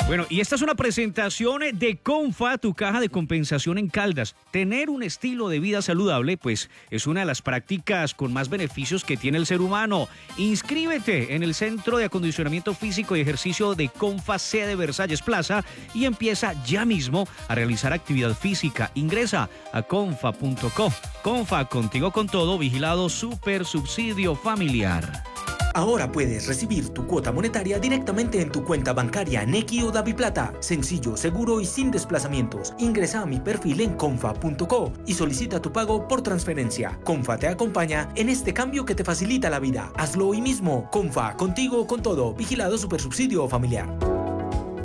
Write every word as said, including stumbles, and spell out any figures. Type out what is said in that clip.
Bueno, y esta es una presentación de Comfa, tu caja de compensación en Caldas. Tener un estilo de vida saludable, pues, es una de las prácticas con más beneficios que tiene el ser humano. Inscríbete en el Centro de Acondicionamiento Físico y Ejercicio de Comfa, sede Versalles Plaza, y empieza ya mismo a realizar actividad física. Ingresa a confa punto co. Comfa, contigo con todo, vigilado Super Subsidio Familiar. Ahora puedes recibir tu cuota monetaria directamente en tu cuenta bancaria Nequi o DaviPlata. Sencillo, seguro y sin desplazamientos. Ingresa a mi perfil en confa punto co y solicita tu pago por transferencia. Comfa te acompaña en este cambio que te facilita la vida. Hazlo hoy mismo. Comfa, contigo con todo. Vigilado Supersubsidio Familiar.